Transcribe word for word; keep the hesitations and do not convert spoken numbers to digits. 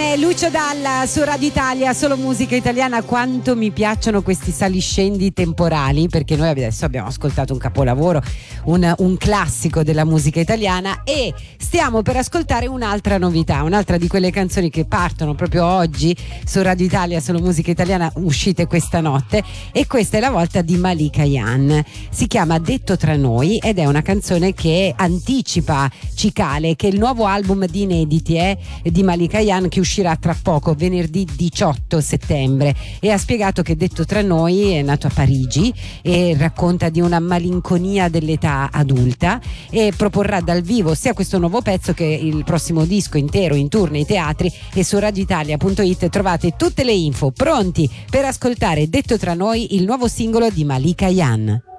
è Lucio Dalla su Radio Italia, solo musica italiana. Quanto mi piacciono questi saliscendi temporali, perché noi adesso abbiamo ascoltato un capolavoro, un, un classico della musica italiana, e stiamo per ascoltare un'altra novità, un'altra di quelle canzoni che partono proprio oggi su Radio Italia, solo musica italiana, uscite questa notte, e questa è la volta di Malika Ayane. Si chiama Detto tra noi ed è una canzone che anticipa Cicale, che è il nuovo album di inediti è di Malika Ayane, che uscirà tra poco, venerdì diciotto settembre, e ha spiegato che Detto tra noi è nato a Parigi e racconta di una malinconia dell'età adulta, e proporrà dal vivo sia questo nuovo pezzo che il prossimo disco intero in tour nei teatri. E su radioitalia punto it trovate tutte le info. Pronti per ascoltare Detto tra noi, il nuovo singolo di Malika Ayane.